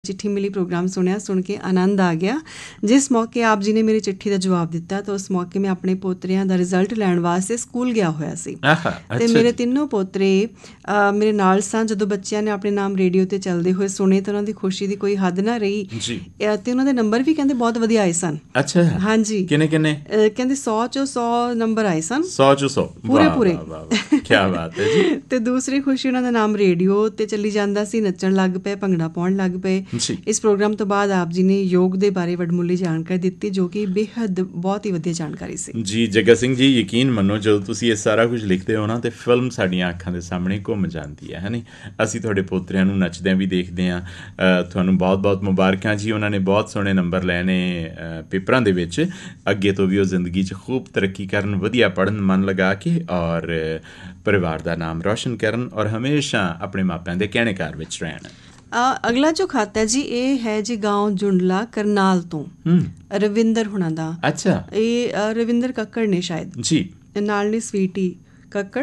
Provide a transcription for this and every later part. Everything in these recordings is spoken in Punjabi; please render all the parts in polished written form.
चिट्ठी मिली प्रोग्राम सुनिया, सुन के आनंद आ गया। जिस मौके आप जी ने मेरी चिट्ठी का जवाब दिता तो उस मौके मैं अपने पोतरियां ਦਾ ਰਿਜ਼ਲਟ ਲੈਣ ਵਾਸਤੇ ਸਕੂਲ ਗਿਆ ਹੋਇਆ ਸੀ ਤੇ ਮੇਰੇ ਤਿੰਨੋਂ ਪੋਤਰੇ ਮੇਰੇ ਨਾਲ ਸਨ। ਜਦੋਂ ਬੱਚਿਆਂ ਨੇ ਆਪਣੇ ਨਾਮ ਰੇਡੀਓ ਤੇ ਚੱਲਦੇ ਹੋਏ ਸੁਣੇ ਤਾਂ ਉਹਨਾਂ ਦੀ ਖੁਸ਼ੀ ਦੀ ਕੋਈ ਹੱਦ ਨਾ ਰਹੀ ਤੇ ਉਹਨਾਂ ਦੇ ਨੰਬਰ ਵੀ ਕਹਿੰਦੇ ਬਹੁਤ ਵਧੀਆ ਆਏ ਸਨ। ਅੱਛਾ, ਹਾਂਜੀ, ਕਿੰਨੇ ਕਹਿੰਦੇ 100 ਚੋਂ 100 ਨੰਬਰ ਆਏ ਸਨ, 100 ਚੋਂ 100 ਪੂਰੇ। ਕੀ ਬਾਤ ਹੈ ਜੀ। ਤੇ ਦੂਸਰੀ ਖੁਸ਼ੀ ਉਹਨਾਂ ਦਾ ਨਾਮ ਰੇਡੀਓ ਤੇ ਚੱਲੀ ਜਾਂਦਾ ਸੀ, ਨੱਚਣ ਲੱਗ ਪਏ, ਭੰਗੜਾ ਪਾਉਣ ਲੱਗ ਪਏ। ਇਸ ਪ੍ਰੋਗਰਾਮ ਤੋਂ ਬਾਅਦ ਆਪ ਜੀ ਨੇ ਯੋਗ ਦੇ ਬਾਰੇ ਵਡਮੁੱਲੀ ਜਾਣਕਾਰੀ ਦਿੱਤੀ ਜੋ ਕਿ ਬੇਹੱਦ ਬਹੁਤ ਹੀ ਵਧੀਆ ਜਾਣਕਾਰੀ ਸੀ। ਜੀ ਜੱਗਾ ਸਿੰਘ ਜੀ, ਯਕੀਨ ਮੰਨੋ ਜਦੋਂ ਤੁਸੀਂ ਇਹ ਸਾਰਾ ਕੁਝ ਲਿਖਦੇ ਹੋ ਨਾ ਤੇ ਫਿਲਮ ਸਾਡੀਆਂ ਅੱਖਾਂ ਦੇ ਸਾਹਮਣੇ ਘੁੰਮ ਜਾਂਦੀ ਹੈ ਨਹੀਂ। ਅਸੀਂ ਤੁਹਾਡੇ ਪੋਤਰਿਆਂ ਨੂੰ ਨੱਚਦਿਆਂ ਵੀ ਦੇਖਦੇ ਹਾਂ। ਤੁਹਾਨੂੰ ਬਹੁਤ ਬਹੁਤ ਮੁਬਾਰਕਾਂ ਜੀ, ਉਹਨਾਂ ਨੇ ਬਹੁਤ ਸੋਹਣੇ ਨੰਬਰ ਲਏ ਨੇ ਪੇਪਰਾਂ ਦੇ ਵਿੱਚ। ਅੱਗੇ ਤੋਂ ਵੀ ਉਹ ਜ਼ਿੰਦਗੀ 'ਚ ਖੂਬ ਤਰੱਕੀ ਕਰਨ, ਵਧੀਆ ਪੜ੍ਹਨ ਮਨ ਲਗਾ ਕੇ ਔਰ ਪਰਿਵਾਰ ਦਾ ਨਾਮ ਰੌਸ਼ਨ ਕਰਨ ਔਰ ਹਮੇਸ਼ਾ ਆਪਣੇ ਮਾਪਿਆਂ ਦੇ ਕਹਿਣੇ ਕਾਰ ਵਿੱਚ ਰਹਿਣ। ਅਗਲਾ ਜੋ ਖਾਤਾ ਜੀ ਇਹ ਹੈ ਜੀ ਗਾਉਂ ਜੁੰਡਲਾ ਕਰਨਾਲ ਤੋਂ ਰਵਿੰਦਰ ਹੁਣਾਂ ਦਾ। ਅੱਛਾ, ਇਹ ਰਵਿੰਦਰ ਕੱਕੜ ਨੇ ਸ਼ਾਇਦ ਜੀ, ਨਾਲ ਨੇ ਸਵੀਟੀ ਕੱਕੜ।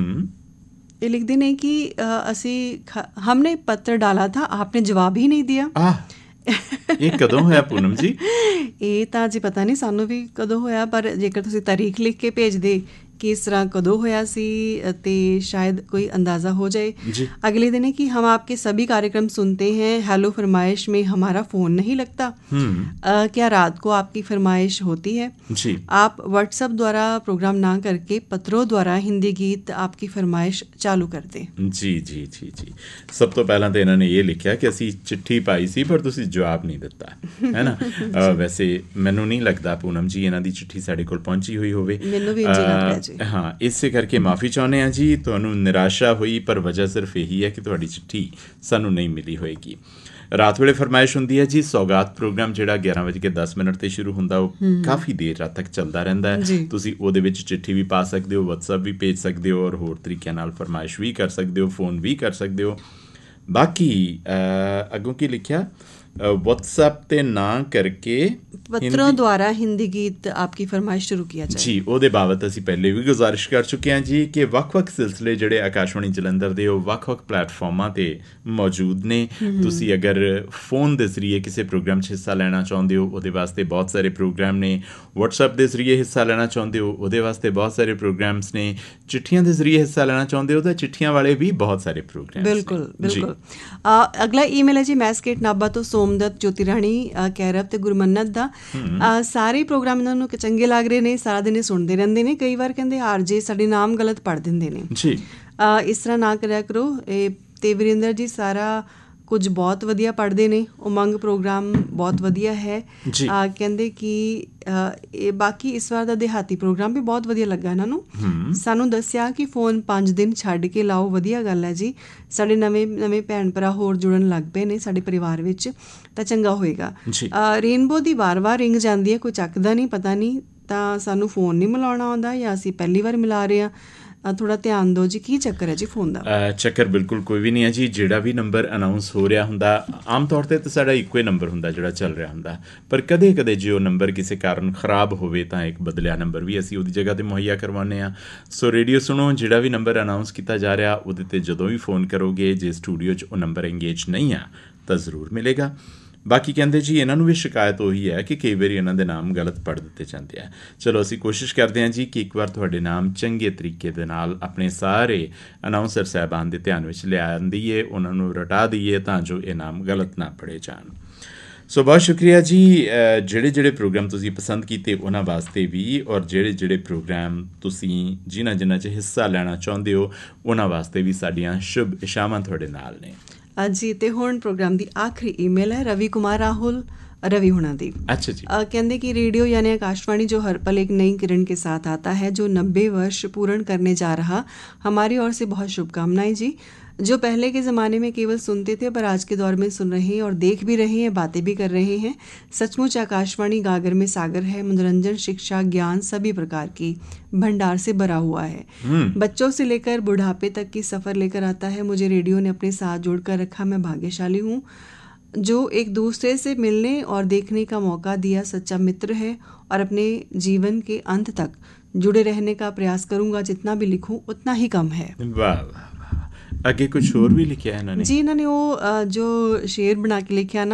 ਇਹ ਲਿਖਦੇ ਨੇ ਕਿ ਅਸੀਂ हमने पत्र डाला था, आपने जवाब ही नहीं दिया। ਇਹ ਕਦੋਂ ਹੋਇਆ ਪੂਨਮ ਜੀ? ਇਹ ਤਾਂ ਜੀ ਪਤਾ ਨਹੀਂ ਸਾਨੂੰ ਵੀ ਕਦੋਂ ਹੋਇਆ, ਪਰ ਜੇਕਰ ਤੁਸੀਂ ਤਾਰੀਖ ਲਿਖ ਕੇ ਭੇਜਦੇ कि इस तरह कदों होया सी ते शायद कोई अंदाज़ा हो जाए। अगले दिन है कि हम आपके सभी कार्यक्रम सुनते हैं, हेलो फरमाइश में हमारा फ़ोन नहीं लगता, क्या रात को आपकी फरमाइश होती है? आप व्हाट्सएप द्वारा प्रोग्राम ना करके पत्रों द्वारा हिंदी गीत आपकी फरमाइश चालू कर दें। जी जी जी जी, सब तो पहला तो इन्होंने ये लिखा कि असी चिट्ठी पाई सी पर तुसी जवाब नहीं दिता, है ना। वैसे मैनू नहीं लगता पूनम जी इन्हां दी चिट्ठी साडे कोल पहुंची हुई होवे। मैनू भी इंज लग रहा हाँ, इसे करके माफ़ी चाਹੁੰਦੇ ਹਾਂ ਜੀ। ਤੁਹਾਨੂੰ ਨਿਰਾਸ਼ਾ ਹੋਈ ਪਰ ਵਜ੍ਹਾ ਸਿਰਫ ਇਹੀ ਹੈ ਕਿ ਤੁਹਾਡੀ ਚਿੱਠੀ ਸਾਨੂੰ ਨਹੀਂ ਮਿਲੀ ਹੋਏਗੀ। ਰਾਤ ਵੇਲੇ ਫਰਮਾਇਸ਼ ਹੁੰਦੀ ਹੈ ਜੀ। ਸੌਗਾਤ ਪ੍ਰੋਗਰਾਮ ਜਿਹੜਾ 11:10 'ਤੇ ਸ਼ੁਰੂ ਹੁੰਦਾ ਉਹ ਕਾਫੀ ਦੇਰ ਰਾਤ ਤੱਕ ਚੱਲਦਾ ਰਹਿੰਦਾ ਹੈ। ਤੁਸੀਂ ਉਹਦੇ ਵਿੱਚ ਚਿੱਠੀ ਵੀ ਪਾ ਸਕਦੇ ਹੋ, ਵਟਸਐਪ ਵੀ ਭੇਜ ਸਕਦੇ ਹੋ ਔਰ ਹੋਰ ਤਰੀਕਿਆਂ ਨਾਲ ਫਰਮਾਇਸ਼ ਵੀ ਕਰ ਸਕਦੇ ਹੋ, फ़ोन ਵੀ ਕਰ ਸਕਦੇ ਹੋ। ਬਾਕੀ ਅੱਗੋਂ ਕੀ ਲਿਖਿਆ? व्हाट्सएप ਤੇ ਨਾ ਕਰਕੇ ਪੱਤਰਾਂ ਦੁਆਰਾ ਹਿੰਦੀ ਗੀਤ ਆਪਕੀ ਫਰਮਾਇਸ਼ ਸ਼ੁਰੂ ਕੀਤਾ ਜਾਏ ਜੀ। ਉਹਦੇ ਬਾਬਤ ਅਸੀਂ ਪਹਿਲੇ ਵੀ ਗੁਜ਼ਾਰਿਸ਼ ਕਰ ਚੁੱਕੇ ਹਾਂ ਜੀ ਕਿ ਵੱਖ-ਵੱਖ ਸਿਲਸਿਲੇ ਜਿਹੜੇ ਆਕਾਸ਼ਵਾਣੀ ਜਲੰਧਰ ਦੇ ਉਹ ਵੱਖ-ਵੱਖ ਪਲੇਟਫਾਰਮਾਂ 'ਤੇ ਮੌਜੂਦ ਨੇ। ਤੁਸੀਂ ਅਗਰ ਫ਼ੋਨ ਦੇ ਜ਼ਰੀਏ ਕਿਸੇ ਪ੍ਰੋਗਰਾਮ 'ਚ ਹਿੱਸਾ ਲੈਣਾ ਚਾਹੁੰਦੇ ਹੋ ਉਹਦੇ ਵਾਸਤੇ ਬਹੁਤ ਸਾਰੇ ਪ੍ਰੋਗਰਾਮ ਨੇ। ਵਟਸਐਪ ਦੇ ਜ਼ਰੀਏ ਹਿੱਸਾ ਲੈਣਾ ਚਾਹੁੰਦੇ ਹੋ ਉਹਦੇ ਵਾਸਤੇ ਬਹੁਤ ਸਾਰੇ ਪ੍ਰੋਗਰਾਮਸ ਨੇ। ਚਿੱਠੀਆਂ ਦੇ ਜ਼ਰੀਏ ਹਿੱਸਾ ਲੈਣਾ ਚਾਹੁੰਦੇ ਹੋ ਤਾਂ ਚਿੱਠੀਆਂ ਵਾਲੇ ਵੀ ਬਹੁਤ ਸਾਰੇ ਪ੍ਰੋਗਰਾਮ। ਬਿਲਕੁਲ ਬਿਲਕੁਲ। ਅਗਲਾ ਈਮੇਲ ਹੈ ਜੀ ਮੈਸਕੇਟ ਨਾਭਾ ਤੋਂ ਸੋਮਦਤ, ਜੋਤੀ ਰਾਣੀ, ਕੈਰਵ ਤੇ ਗੁਰਮੰਨਤ ਦਾ। ਸਾਰੇ ਪ੍ਰੋਗਰਾਮ ਇਹਨਾਂ ਨੂੰ ਚੰਗੇ ਲੱਗ ਰਹੇ ਨੇ, ਸਾਰਾ ਦਿਨ ਸੁਣਦੇ ਰਹਿੰਦੇ ਨੇ। ਕਈ ਵਾਰ ਕਹਿੰਦੇ ਆਰਜੇ ਸਾਡੇ ਨਾਮ ਗਲਤ ਪੜ੍ਹ ਦਿੰਦੇ ਨੇ ਜੀ, ਇਸ ਤਰ੍ਹਾਂ ਨਾ ਕਰਿਆ ਕਰੋ। ਤੇ ਵੀਰਿੰਦਰ ਜੀ ਸਾਰਾ ਕੁਝ ਬਹੁਤ ਵਧੀਆ ਪੜ੍ਹਦੇ ਨੇ। ਉਮੰਗ ਪ੍ਰੋਗਰਾਮ ਬਹੁਤ ਵਧੀਆ ਹੈ। ਕਹਿੰਦੇ ਕਿ ਇਹ ਬਾਕੀ ਇਸ ਵਾਰ ਦਾ ਦਿਹਾਤੀ ਪ੍ਰੋਗਰਾਮ ਵੀ ਬਹੁਤ ਵਧੀਆ ਲੱਗਾ ਇਹਨਾਂ ਨੂੰ। ਸਾਨੂੰ ਦੱਸਿਆ ਕਿ ਫ਼ੋਨ 5 ਦਿਨ ਛੱਡ ਕੇ ਲਾਓ, ਵਧੀਆ ਗੱਲ ਹੈ ਜੀ। ਸਾਡੇ ਨਵੇਂ ਭੈਣ ਭਰਾ ਹੋਰ ਜੁੜਨ ਲੱਗ ਪਏ ਨੇ ਸਾਡੇ ਪਰਿਵਾਰ ਵਿੱਚ, ਤਾਂ ਚੰਗਾ ਹੋਏਗਾ। ਰੇਨਬੋ ਦੀ ਵਾਰ-ਵਾਰ ਰਿੰਗ ਜਾਂਦੀ ਹੈ, ਕੋਈ ਚੱਕਦਾ ਨਹੀਂ, ਪਤਾ ਨਹੀਂ ਤਾਂ ਸਾਨੂੰ ਫ਼ੋਨ ਨਹੀਂ ਮਿਲਾਉਣਾ ਆਉਂਦਾ ਜਾਂ ਅਸੀਂ ਪਹਿਲੀ ਵਾਰ ਮਿਲਾ ਰਹੇ ਹਾਂ। ਥੋੜ੍ਹਾ ਧਿਆਨ ਦਿਓ ਜੀ, ਕੀ ਚੱਕਰ ਹੈ ਜੀ ਫ਼ੋਨ ਦਾ? ਚੱਕਰ ਬਿਲਕੁਲ ਕੋਈ ਵੀ ਨਹੀਂ ਹੈ ਜੀ। ਜਿਹੜਾ ਵੀ ਨੰਬਰ ਅਨਾਊਂਸ ਹੋ ਰਿਹਾ ਹੁੰਦਾ ਆਮ ਤੌਰ 'ਤੇ ਤਾਂ ਸਾਡਾ ਇੱਕੋ ਹੀ ਨੰਬਰ ਹੁੰਦਾ ਜਿਹੜਾ ਚੱਲ ਰਿਹਾ ਹੁੰਦਾ, ਪਰ ਕਦੇ ਕਦੇ ਜੇ ਉਹ ਨੰਬਰ ਕਿਸੇ ਕਾਰਨ ਖ਼ਰਾਬ ਹੋਵੇ ਤਾਂ ਇੱਕ ਬਦਲਿਆ ਨੰਬਰ ਵੀ ਅਸੀਂ ਉਹਦੀ ਜਗ੍ਹਾ 'ਤੇ ਮੁਹੱਈਆ ਕਰਵਾਉਂਦੇ ਹਾਂ। ਸੋ ਰੇਡੀਓ ਸੁਣੋ, ਜਿਹੜਾ ਵੀ ਨੰਬਰ ਅਨਾਊਂਸ ਕੀਤਾ ਜਾ ਰਿਹਾ ਉਹਦੇ 'ਤੇ ਜਦੋਂ ਵੀ ਫ਼ੋਨ ਕਰੋਗੇ ਜੇ ਸਟੂਡੀਓ 'ਚ ਉਹ ਨੰਬਰ ਇੰਗੇਜ ਨਹੀਂ ਆ ਤਾਂ ਜ਼ਰੂਰ ਮਿਲੇਗਾ। ਬਾਕੀ ਕਹਿੰਦੇ ਜੀ ਇਹਨਾਂ ਨੂੰ ਵੀ ਸ਼ਿਕਾਇਤ ਉਹੀ ਹੈ ਕਿ ਕਈ ਵਾਰੀ ਇਹਨਾਂ ਦੇ ਨਾਮ ਗਲਤ ਪੜ੍ਹ ਦਿੱਤੇ ਜਾਂਦੇ ਆ। ਚਲੋ ਅਸੀਂ ਕੋਸ਼ਿਸ਼ ਕਰਦੇ ਹਾਂ ਜੀ ਕਿ ਇੱਕ ਵਾਰ ਤੁਹਾਡੇ ਨਾਮ ਚੰਗੇ ਤਰੀਕੇ ਦੇ ਨਾਲ ਆਪਣੇ ਸਾਰੇ ਅਨਾਊਂਸਰ ਸਾਹਿਬਾਨ ਦੇ ਧਿਆਨ ਵਿੱਚ ਲਿਆਉਣ ਦਈਏ, ਉਹਨਾਂ ਨੂੰ ਰਟਾ ਦਈਏ ਤਾਂ ਜੋ ਇਹ ਨਾਮ ਗਲਤ ਨਾ ਪੜ੍ਹੇ ਜਾਣ। ਸੋ ਬਹੁਤ ਸ਼ੁਕਰੀਆ ਜੀ। ਜਿਹੜੇ ਪ੍ਰੋਗਰਾਮ ਤੁਸੀਂ ਪਸੰਦ ਕੀਤੇ ਉਹਨਾਂ ਵਾਸਤੇ ਵੀ ਔਰ ਜਿਹੜੇ ਪ੍ਰੋਗਰਾਮ ਤੁਸੀਂ ਜਿਨ੍ਹਾਂ 'ਚ ਹਿੱਸਾ ਲੈਣਾ ਚਾਹੁੰਦੇ ਹੋ ਉਹਨਾਂ ਵਾਸਤੇ ਵੀ ਸਾਡੀਆਂ ਸ਼ੁਭ ਇਸ਼ਾਵਾਂ ਤੁਹਾਡੇ ਨਾਲ ਨੇ ਜੀ। ਤੇ ਹੁਣ ਪ੍ਰੋਗਰਾਮ ਦੀ ਆਖਰੀ ਈਮੇਲ ਹੈ रवि कुमार राहुल रवि हुणा दी। अच्छा जी। कहते कि रेडियो यानी आकाशवाणी जो हर पल एक नई किरण के साथ आता है, जो 90 वर्ष पूर्ण करने जा रहा, हमारी ओर से बहुत शुभकामनाएं जी। जो पहले के ज़माने में केवल सुनते थे पर आज के दौर में सुन रहे हैं और देख भी रहे हैं, बातें भी कर रहे हैं। सचमुच आकाशवाणी गागर में सागर है, मनोरंजन, शिक्षा, ज्ञान सभी प्रकार की भंडार से भरा हुआ है। बच्चों से लेकर बुढ़ापे तक की सफ़र लेकर आता है। मुझे रेडियो ने अपने साथ जोड़कर रखा, मैं भाग्यशाली हूँ। जो एक दूसरे से मिलने और देखने का मौका दिया, सच्चा मित्र है और अपने जीवन के अंत तक जुड़े रहने का प्रयास करूँगा। जितना भी लिखूँ उतना ही कम है। वाह, ਅੱਗੇ ਕੁਛ ਹੋਰ ਵੀ ਲਿਖਿਆ ਇਹਨਾਂ ਨੇ ਜੀ। ਇਹਨਾਂ ਨੇ ਉਹ ਜੋ ਸ਼ੇਰ ਬਣਾ ਕੇ ਲਿਖਿਆ ਨਾ